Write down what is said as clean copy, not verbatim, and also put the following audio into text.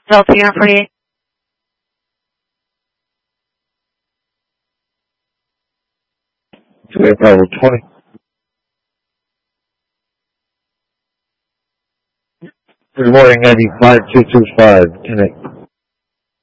LTR 48. Bravo 20. Good morning, 95225. Connect.